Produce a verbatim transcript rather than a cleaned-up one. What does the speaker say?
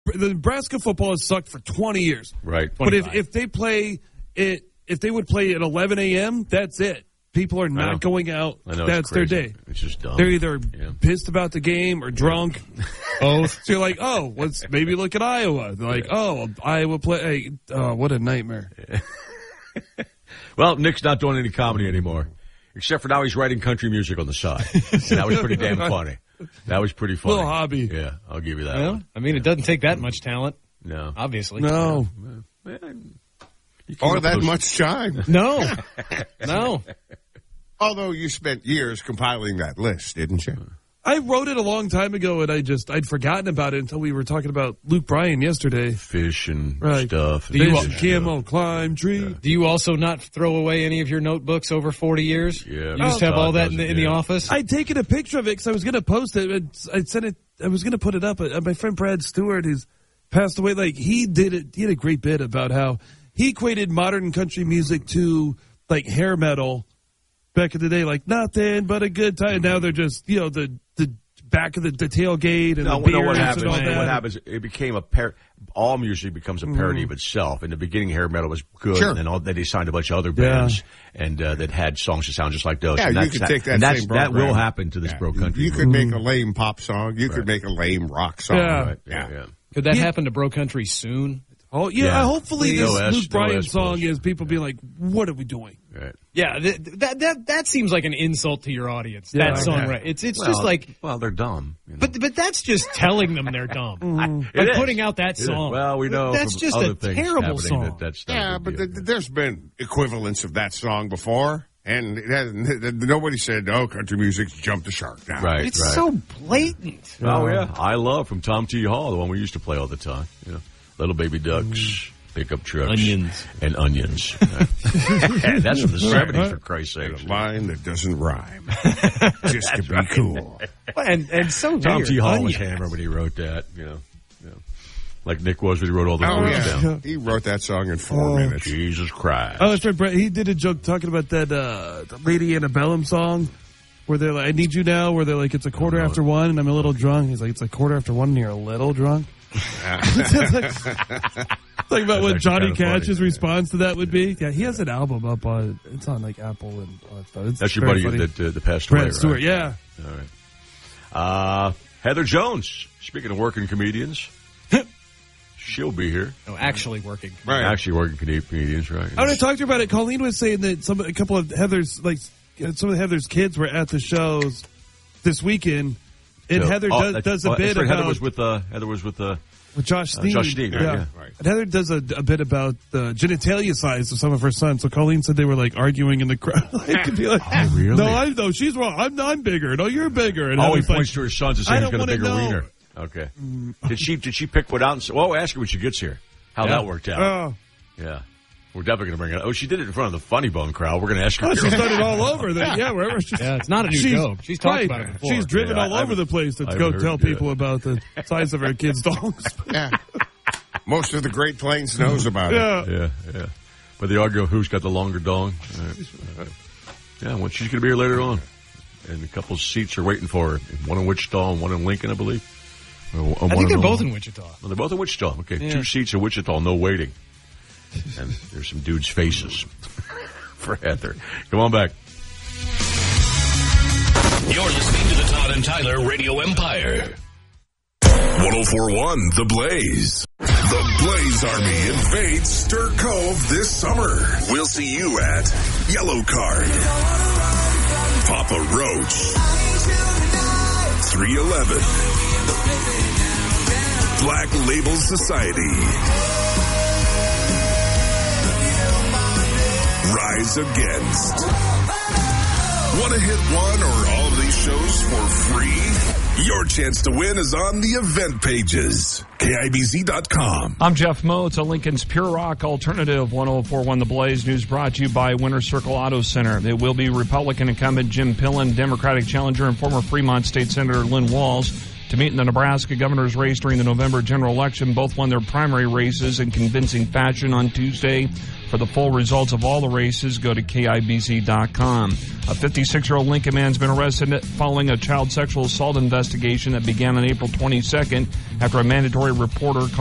the Nebraska football has sucked for twenty years. Right. But if, if they play it, if they would play at eleven a.m., that's it. People are not going out. I know, that's their day. It's just dumb. They're either yeah. pissed about the game or drunk. Both. So you're like, oh, let's maybe look at Iowa. They're like, oh, Iowa play. Hey, oh, what a nightmare. Well, Nick's not doing any comedy anymore, except for now he's writing country music on the side. And that was pretty damn funny. That was pretty funny. Little hobby. Yeah, I'll give you that well, one. I mean, it doesn't take that much talent. No. Obviously. No. Yeah. Or that much time. No. No. Although you spent years compiling that list, didn't you? I wrote it a long time ago, and I just, I'd forgotten about it until we were talking about Luke Bryan yesterday. Fish and right. stuff. Fish you, and camel, climb tree. Yeah. Do you also not throw away any of your notebooks over forty years? Yeah. You just oh, have all that in the, in the yeah. office? I'd taken a picture of it because I was going to post it. I'd sent it, I was going to put it up. Uh, my friend Brad Stewart, who's passed away, like, he did it, he had a great bit about how he equated modern country music to, like, hair metal. Back in the day, like nothing but a good time. Now they're just, you know, the the back of the, the tailgate and no, the beers no, what happens, and all that. What happens? It became a par- all music becomes a parody mm-hmm. of itself. In the beginning, hair metal was good, sure. and then all, then they signed a bunch of other bands yeah. and uh, that had songs that sound just like those. Yeah, and you could take that and same that's, program. That will happen to this yeah. pro country. You could make a lame pop song. You right. could make a lame rock song. Yeah. Right. yeah. yeah. Could that yeah. happen to bro country soon? Oh yeah, yeah. hopefully no this S, Luke Bryan no song is people being like, "What are we doing?" Right. Yeah, th- that that that seems like an insult to your audience. Yeah, that song, yeah. right? It's it's well, just like, well, they're dumb. You know? But but that's just telling them they're dumb. Mm. Like is. putting out that It song. Is. Well, we know that's from just other a things terrible song. That that's yeah, but the, there's been equivalents of that song before. And it hasn't, nobody said, oh, country music's jumped the shark now. Right, it's right. so blatant. Oh, yeah. I Love from Tom T. Hall, the one we used to play all the time. You know, Little Baby Ducks, mm. Pickup Trucks. Onions. And onions. That's from the seventies, for Christ's sake. A line that doesn't rhyme. Just to be right. cool. And, and so Tom weird. T. Hall onions. was hammered when he wrote that, you know. You know. Like Nick was when he wrote all the oh, words yeah. down. He wrote that song in four oh, minutes. Jesus Christ. Oh, that's right, Brett. He did a joke talking about that uh, the Lady Antebellum song where they're like, I need you now, where they're like, it's a quarter oh, after one and I'm a little drunk. He's like, it's a quarter after one and you're a little drunk. Talking about what Johnny Cash's funny. response to that would be. Yeah, he has an album up on, it's on like Apple and all that stuff. It's That's your buddy funny. that, uh, that passed away, Brad right? Stewart, yeah. All right. Uh, Heather Jones, speaking of working comedians, she'll be here. No, actually working. Right. Actually working comedians, right. I want to talk to her about it. Colleen was saying that some a couple of Heather's, like, some of Heather's kids were at the shows this weekend, and so, Heather oh, does, does a oh, bit right, about... Heather was with, uh, Heather was with uh, With Josh Steen. Uh, Josh Steen, right, yeah. yeah. Right. And Heather does a, a bit about the genitalia size of some of her sons. So Colleen said they were like arguing in the crowd. It could be like, oh, really? No, I no, she's wrong. I'm I'm bigger. No, you're bigger. And oh, he Heather's points like, to her sons and saying he's got a bigger know. wiener. Okay. Did she did she pick one out and say, well, ask her when she gets here how yeah. that worked out? Oh. Yeah. We're definitely going to bring it up. Oh, she did it in front of the Funny Bone crowd. We're going to ask her. Oh, she's done it all over. The, yeah, wherever. She's, yeah, it's not a new she's, joke. She's talked right. about it before. She's driven yeah, all I, over the place to I go heard, tell yeah. people about the size of her kids' dogs. Yeah. Most of the Great Plains knows about yeah. it. Yeah, yeah. But they argue who's got the longer dong. Right. Yeah, well, she's going to be here later on. And a couple of seats are waiting for her. One in Wichita and one in Lincoln, I believe. Or, or I think they're in both in Wichita. Well, they're both in Wichita. Okay, yeah. two seats in Wichita, no waiting. And there's some dudes' faces for Heather. Come on back. You're listening to the Todd and Tyler Radio Empire. one oh four point one The Blaze. The Blaze Army invades Stir Cove this summer. We'll see you at Yellow Card, Papa Roach, three eleven, Black Label Society, Rise Against. Want to hit one or all of these shows for free? Your chance to win is on the event pages. K I B Z dot com. I'm Jeff Moe. It's a Lincoln's Pure Rock Alternative. one oh four point one The Blaze News brought to you by Winter Circle Auto Center. It will be Republican incumbent Jim Pillen, Democratic challenger and former Fremont State Senator Lynn Walls to meet in the Nebraska governor's race during the November general election. Both won their primary races in convincing fashion on Tuesday. For the full results of all the races, go to K I B Z dot com. A fifty-six-year-old Lincoln man's been arrested following a child sexual assault investigation that began on April twenty-second after a mandatory reporter